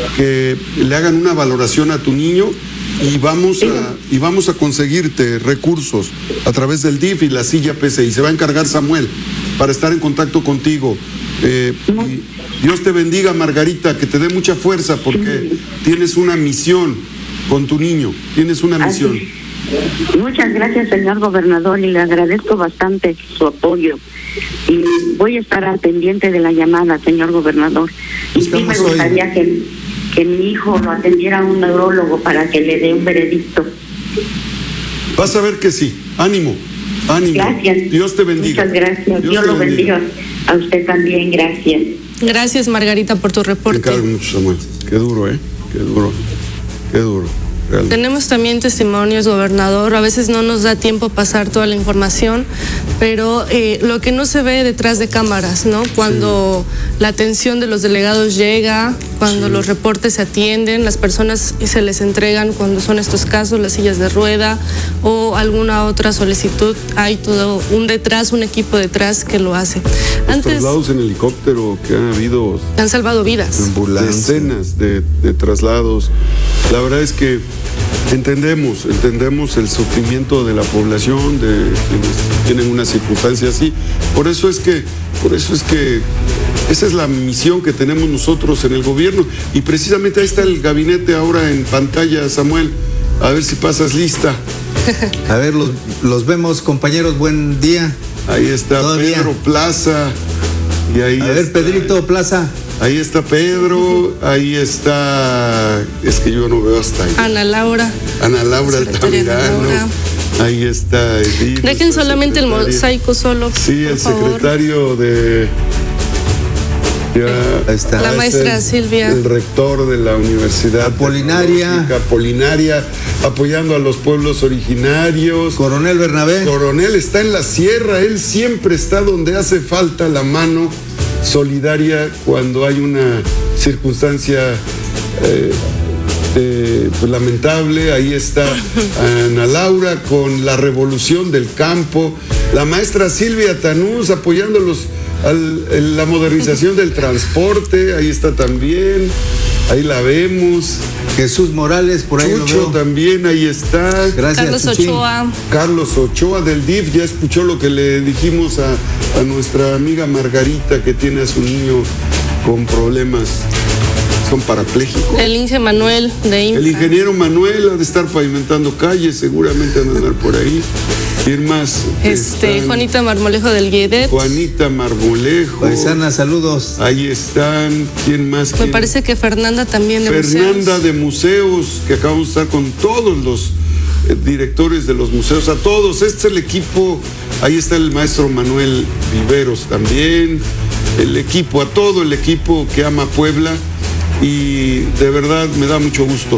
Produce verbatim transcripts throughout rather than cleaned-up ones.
que le hagan una valoración a tu niño y vamos a, y vamos a conseguirte recursos a través del D I F y la silla P C I. Se va a encargar Samuel para estar en contacto contigo. Eh, y Dios te bendiga, Margarita, que te dé mucha fuerza porque tienes una misión con tu niño, tienes una misión. Muchas gracias, señor gobernador, y le agradezco bastante su apoyo. Y voy a estar al pendiente de la llamada, señor gobernador. Y sí me gustaría que, que mi hijo lo atendiera a un neurólogo para que le dé un veredicto. Vas a ver que sí. Ánimo, ánimo. Gracias. Dios te bendiga. Muchas gracias. Dios, Dios lo bendiga. bendiga. A usted también, gracias. Gracias, Margarita, por tu reporte. Te encargo mucho, Samuel. Qué duro, ¿eh? Qué duro. Qué duro. Realmente. Tenemos también testimonios, gobernador. A veces no nos da tiempo pasar toda la información, pero eh, lo que no se ve detrás de cámaras, ¿no? Cuando sí. la atención de los delegados llega, cuando sí. los reportes se atienden, las personas se les entregan, cuando son estos casos, las sillas de rueda o alguna otra solicitud, hay todo un detrás, un equipo detrás que lo hace. Los Antes, traslados en helicóptero que han habido. Han salvado vidas. Decenas de, de traslados. La verdad es que entendemos, entendemos el sufrimiento de la población, de quienes tienen una circunstancia así. Por eso es que, por eso es que esa es la misión que tenemos nosotros en el gobierno. Y precisamente ahí está el gabinete ahora en pantalla, Samuel. A ver si pasas lista. A ver, los, los vemos, compañeros, buen día. Ahí está ¿Todavía? Pedro Plaza. Y ahí A ver, está, Pedrito Plaza. Ahí está Pedro, ahí está, es que yo no veo hasta ahí. Ana Laura. Ana Laura Altamirano. Ahí está Edith. Dejen solamente el mosaico solo. Sí, el favor. secretario de... Ya, ahí está. La maestra el, Silvia. El rector de la Universidad Apolinaria. Apolinaria, apoyando a los pueblos originarios. Coronel Bernabé. Coronel está en la sierra, él siempre está donde hace falta la mano solidaria cuando hay una circunstancia eh, eh, pues, lamentable. Ahí está Ana Laura con la revolución del campo, la maestra Silvia Tanús apoyando los, al, la modernización del transporte, ahí está también, ahí la vemos. Jesús Morales, por ahí Chucho lo veo. También, ahí está. Gracias, Carlos Chuchín. Ochoa. Carlos Ochoa del D I F, ya escuchó lo que le dijimos a, a nuestra amiga Margarita, que tiene a su niño con problemas, son parapléjicos. El ingeniero Manuel de Infa. El ingeniero Manuel ha de estar pavimentando calles, seguramente han de andar por ahí. ¿Quién más? Este, están, Juanita Marmolejo del Guedet. Juanita Marmolejo. Paisana, saludos. Ahí están. ¿Quién más? Me ¿Quién? parece que Fernanda también de Fernanda museos. de Museos, que acabamos de estar con todos los eh, directores de los museos, a todos. Este es el equipo. Ahí está el maestro Manuel Viveros también. El equipo, a todo el equipo que ama Puebla. Y de verdad me da mucho gusto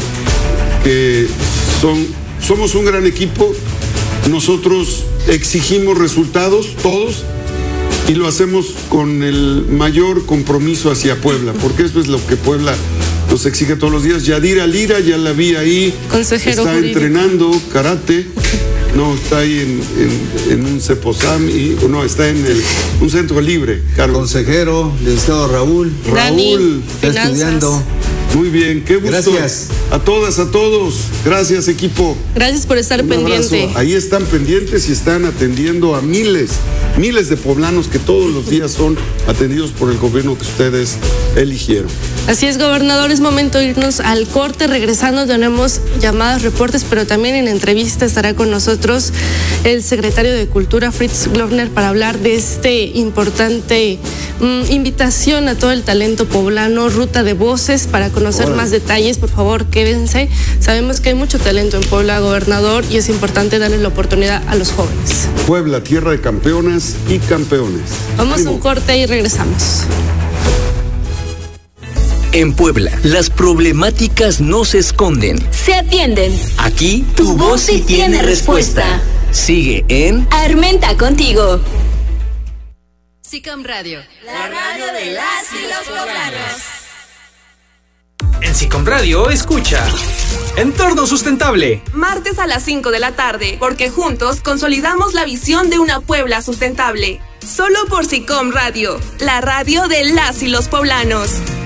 que son, somos un gran equipo. Nosotros exigimos resultados, todos, y lo hacemos con el mayor compromiso hacia Puebla, porque eso es lo que Puebla nos exige todos los días. Yadira Lira, ya la vi ahí, consejero está jurídico. Entrenando karate, no, está ahí en, en, en un Ceposam, y, no, está en el, un centro libre, Carlos. Consejero, licenciado Raúl. Dani, Raúl, está finanzas. Estudiando. Muy bien, qué gusto. Gracias. A todas, a todos. Gracias, equipo. Gracias por estar Un pendiente. abrazo. Ahí están pendientes y están atendiendo a miles, miles de poblanos que todos los días son atendidos por el gobierno que ustedes eligieron. Así es, gobernador, es momento de irnos al corte. Regresando tenemos llamadas, reportes, pero también en entrevista estará con nosotros el secretario de Cultura, Fritz Glorner, para hablar de este importante mm, invitación a todo el talento poblano, Ruta de Voces, para conocer Hola. más detalles. Por favor, quédense. Sabemos que hay mucho talento en Puebla, gobernador, y es importante darle la oportunidad a los jóvenes. Puebla, tierra de campeonas y campeones. Vamos Ánimo. a un corte y regresamos. En Puebla, las problemáticas no se esconden. Se atienden. Aquí, tu, tu voz sí tiene respuesta. respuesta. Sigue en Armenta contigo. SICOM Radio, la radio de las y los poblanos. En SICOM Radio, escucha Entorno Sustentable. Martes a las cinco de la tarde, porque juntos consolidamos la visión de una Puebla sustentable. Solo por SICOM Radio, la radio de las y los poblanos.